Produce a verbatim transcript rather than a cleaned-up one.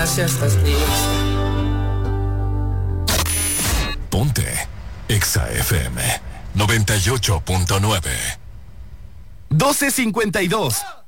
si estás lista. Ponte Exa F M noventa y ocho punto nueve. doce cincuenta y dos.